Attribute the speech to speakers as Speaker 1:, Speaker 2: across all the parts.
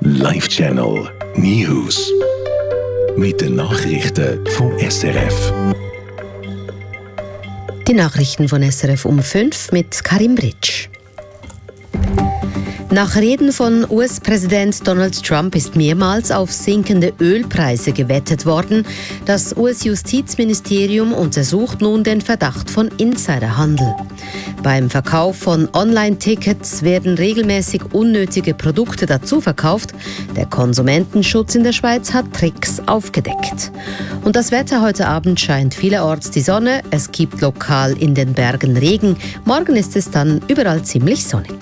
Speaker 1: Live Channel News. Mit den Nachrichten von SRF.
Speaker 2: Die Nachrichten von SRF um 5 mit Karim Britsch. Nach Reden von US-Präsident Donald Trump ist mehrmals auf sinkende Ölpreise gewettet worden. Das US-Justizministerium untersucht nun den Verdacht von Insiderhandel. Beim Verkauf von Online-Tickets werden regelmäßig unnötige Produkte dazu verkauft. Der Konsumentenschutz in der Schweiz hat Tricks aufgedeckt. Und das Wetter heute Abend scheint vielerorts die Sonne. Es gibt lokal in den Bergen Regen. Morgen ist es dann überall ziemlich sonnig.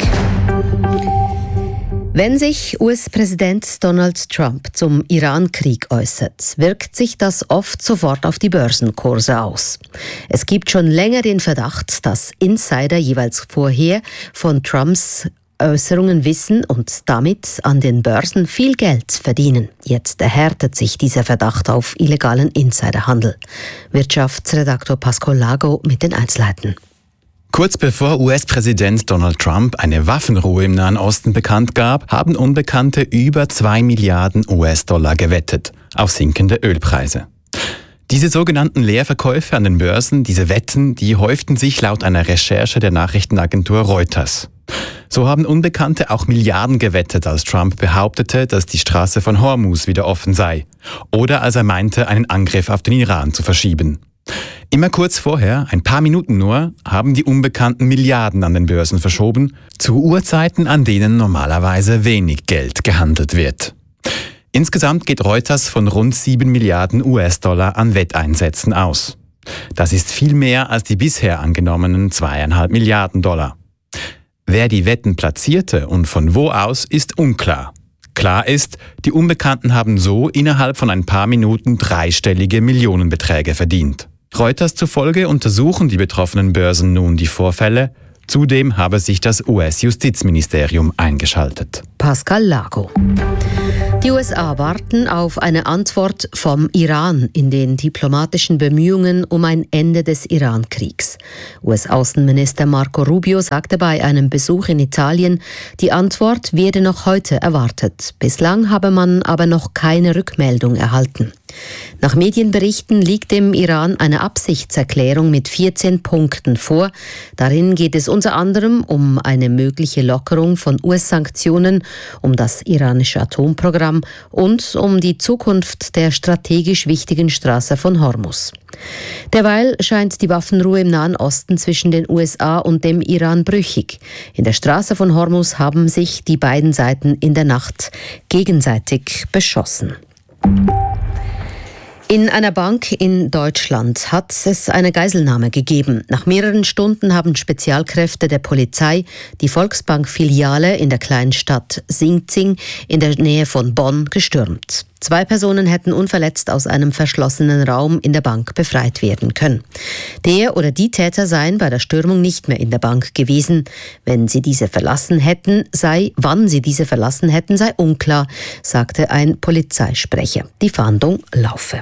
Speaker 2: Wenn sich US-Präsident Donald Trump zum Iran-Krieg äußert, wirkt sich das oft sofort auf die Börsenkurse aus. Es gibt schon länger den Verdacht, dass Insider jeweils vorher von Trumps Äußerungen wissen und damit an den Börsen viel Geld verdienen. Jetzt erhärtet sich dieser Verdacht auf illegalen Insiderhandel. Wirtschaftsredaktor Pascal Lago mit den Einzelheiten.
Speaker 3: Kurz bevor US-Präsident Donald Trump eine Waffenruhe im Nahen Osten bekannt gab, haben Unbekannte über 2 Milliarden US-Dollar gewettet auf sinkende Ölpreise. Diese sogenannten Leerverkäufe an den Börsen, diese Wetten, die häuften sich laut einer Recherche der Nachrichtenagentur Reuters. So haben Unbekannte auch Milliarden gewettet, als Trump behauptete, dass die Straße von Hormuz wieder offen sei. Oder als er meinte, einen Angriff auf den Iran zu verschieben. Immer kurz vorher, ein paar Minuten nur, haben die Unbekannten Milliarden an den Börsen verschoben, zu Uhrzeiten, an denen normalerweise wenig Geld gehandelt wird. Insgesamt geht Reuters von rund 7 Milliarden US-Dollar an Wetteinsätzen aus. Das ist viel mehr als die bisher angenommenen 2,5 Milliarden Dollar. Wer die Wetten platzierte und von wo aus, ist unklar. Klar ist, die Unbekannten haben so innerhalb von ein paar Minuten dreistellige Millionenbeträge verdient. Reuters zufolge untersuchen die betroffenen Börsen nun die Vorfälle. Zudem habe sich das US-Justizministerium eingeschaltet.
Speaker 2: Pascal Lago. Die USA warten auf eine Antwort vom Iran in den diplomatischen Bemühungen um ein Ende des Iran-Kriegs. US-Außenminister Marco Rubio sagte bei einem Besuch in Italien, die Antwort werde noch heute erwartet. Bislang habe man aber noch keine Rückmeldung erhalten. Nach Medienberichten liegt dem Iran eine Absichtserklärung mit 14 Punkten vor. Darin geht es unter anderem um eine mögliche Lockerung von US-Sanktionen, um das iranische Atomprogramm und um die Zukunft der strategisch wichtigen Straße von Hormuz. Derweil scheint die Waffenruhe im Nahen Osten zwischen den USA und dem Iran brüchig. In der Straße von Hormuz haben sich die beiden Seiten in der Nacht gegenseitig beschossen. In einer Bank in Deutschland hat es eine Geiselnahme gegeben. Nach mehreren Stunden haben Spezialkräfte der Polizei die Volksbank-Filiale in der kleinen Stadt Sinzing in der Nähe von Bonn gestürmt. 2 Personen hätten unverletzt aus einem verschlossenen Raum in der Bank befreit werden können. Der oder die Täter seien bei der Stürmung nicht mehr in der Bank gewesen. Wann sie diese verlassen hätten, sei unklar, sagte ein Polizeisprecher. Die Fahndung laufe.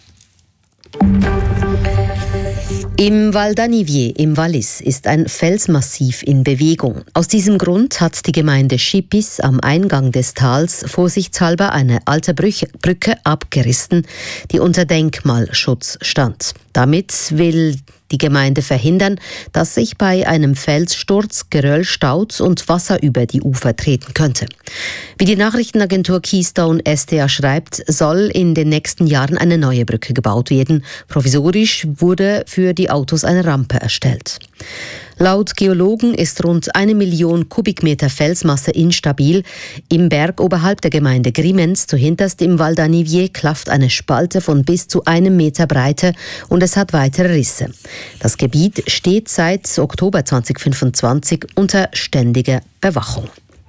Speaker 2: Im Val d'Anivier im Wallis ist ein Felsmassiv in Bewegung. Aus diesem Grund hat die Gemeinde Schipis am Eingang des Tals vorsichtshalber eine alte Brücke abgerissen, die unter Denkmalschutz stand. Damit will die Gemeinde verhindern, dass sich bei einem Felssturz Geröll staut und Wasser über die Ufer treten könnte. Wie die Nachrichtenagentur Keystone STA schreibt, soll in den nächsten Jahren eine neue Brücke gebaut werden. Provisorisch wurde für die Autos eine Rampe erstellt. Laut Geologen ist rund 1 Million Kubikmeter Felsmasse instabil. Im Berg oberhalb der Gemeinde Grimenz, zuhinterst im Val d'Anivier, klafft eine Spalte von bis zu 1 Meter Breite und es hat weitere Risse. Das Gebiet steht seit Oktober 2025 unter ständiger Bewachung.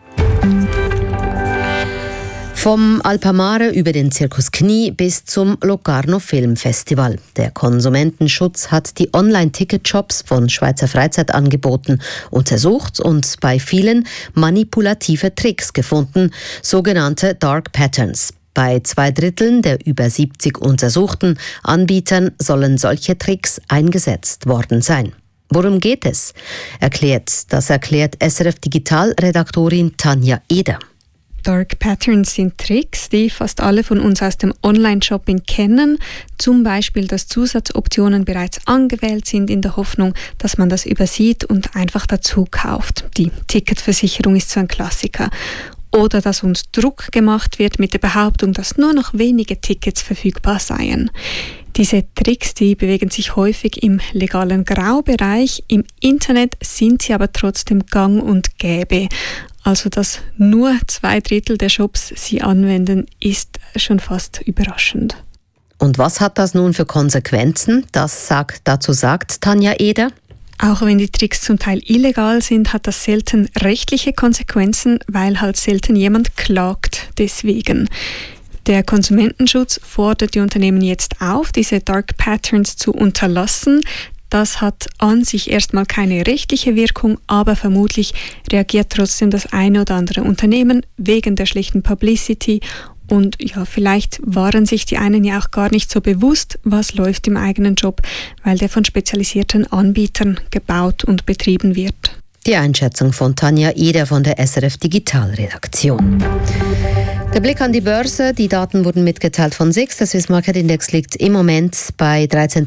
Speaker 2: Vom Alpamare über den Zirkus Knie bis zum Locarno Filmfestival. Der Konsumentenschutz hat die Online-Ticket-Shops von Schweizer Freizeitangeboten untersucht und bei vielen manipulative Tricks gefunden, sogenannte Dark Patterns. Bei 2/3 der über 70 untersuchten Anbietern sollen solche Tricks eingesetzt worden sein. Worum geht es? Das erklärt SRF Digital-Redaktorin Tanja Eder.
Speaker 4: Dark Patterns sind Tricks, die fast alle von uns aus dem Online-Shopping kennen. Zum Beispiel, dass Zusatzoptionen bereits angewählt sind in der Hoffnung, dass man das übersieht und einfach dazu kauft. Die Ticketversicherung ist so ein Klassiker. Oder dass uns Druck gemacht wird mit der Behauptung, dass nur noch wenige Tickets verfügbar seien. Diese Tricks, die bewegen sich häufig im legalen Graubereich. Im Internet sind sie aber trotzdem gang und gäbe. Also, dass nur 2/3 der Shops sie anwenden, ist schon fast überraschend.
Speaker 2: Und was hat das nun für Konsequenzen? Dazu sagt Tanja Eder.
Speaker 4: Auch wenn die Tricks zum Teil illegal sind, hat das selten rechtliche Konsequenzen, weil halt selten jemand klagt deswegen. Der Konsumentenschutz fordert die Unternehmen jetzt auf, diese Dark Patterns zu unterlassen. Das hat an sich erstmal keine rechtliche Wirkung, aber vermutlich reagiert trotzdem das eine oder andere Unternehmen wegen der schlechten Publicity. Und ja, vielleicht waren sich die einen ja auch gar nicht so bewusst, was läuft im eigenen Job, weil der von spezialisierten Anbietern gebaut und betrieben wird.
Speaker 2: Die Einschätzung von Tanja Eder von der SRF Digitalredaktion. Der Blick an die Börse. Die Daten wurden mitgeteilt von SIX. Der Swiss Market Index liegt im Moment bei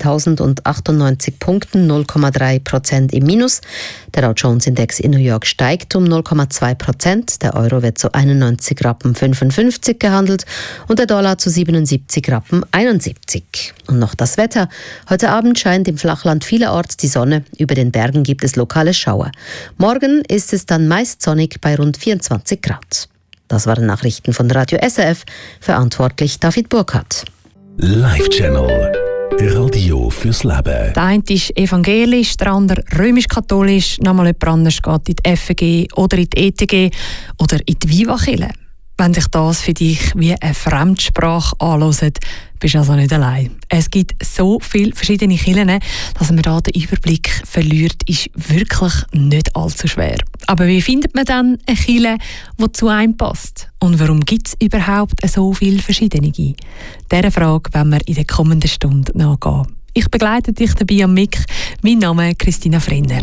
Speaker 2: 13.098 Punkten, 0,3% im Minus. Der Dow Jones Index in New York steigt um 0,2%. Der Euro wird zu 91,55 Rappen gehandelt und der Dollar zu 77,71 Rappen. Und noch das Wetter. Heute Abend scheint im Flachland vielerorts die Sonne. Über den Bergen gibt es lokale Schauer. Morgen ist es dann meist sonnig bei rund 24 Grad. Das waren Nachrichten von Radio SRF, verantwortlich David Burkhardt.
Speaker 1: Live-Channel. Radio fürs Leben.
Speaker 5: Der eine ist evangelisch, der andere römisch-katholisch, nochmal jemand anderes geht in die FEG oder in die ETG oder in die Viva-Kirche. Wenn sich das für dich wie eine Fremdsprache anhört, bist du also nicht allein. Es gibt so viele verschiedene Kirchen, dass man da den Überblick verliert, ist wirklich nicht allzu schwer. Aber wie findet man dann eine Kirche, die zu einem passt? Und warum gibt es überhaupt so viele verschiedene? Dieser Frage werden wir in der kommenden Stunde nachgehen. Ich begleite dich dabei am Mic. Mein Name ist Christina Frenner.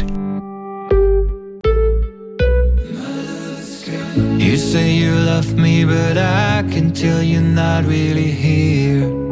Speaker 6: You say you love me, but I can tell you're not really here.